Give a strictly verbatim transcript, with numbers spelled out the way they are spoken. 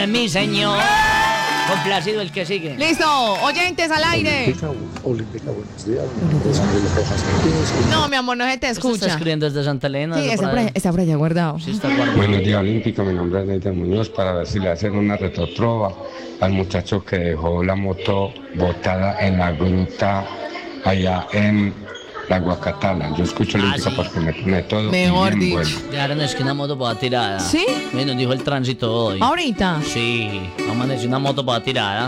de mí, señor. Complacido el que sigue. Listo, oyentes al aire. Olímpica, buenos días. Mi nombre es Ángel Rojas Martínez. No, mi amor, no se te Usted está escucha. escribiendo desde Santa Elena. Sí, desde está por allá, está por allá guardado. Sí, está guardado. Buenos días, Olímpica. Mi nombre es Neida Muñoz para ver si le hacen una retrotrova al muchacho que dejó la moto botada en la gruta allá en la Guacatala. Yo escucho Olímpica sí. porque me pone todo Mejor bien dicho. bueno. Dejaron es que una moto para tirada. ¿Sí? Me nos dijo el tránsito hoy. Ahorita. Sí, amaneció una moto para tirada.